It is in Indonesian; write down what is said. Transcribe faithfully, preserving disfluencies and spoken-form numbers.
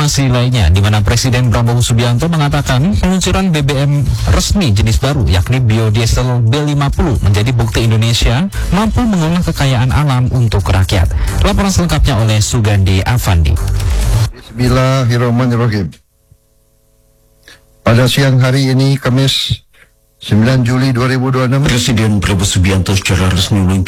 informasi lainnya, di mana Presiden Prabowo Subianto mengatakan peluncuran B B M resmi jenis baru yakni biodiesel B lima puluh menjadi bukti Indonesia mampu mengolah kekayaan alam untuk rakyat. Laporan selengkapnya oleh Sugandi Avandi. Bismillahirrahmanirrahim. Pada siang hari ini, Kamis sembilan Juli dua ribu dua puluh enam, Presiden Prabowo Subianto secara resmi meluncurkan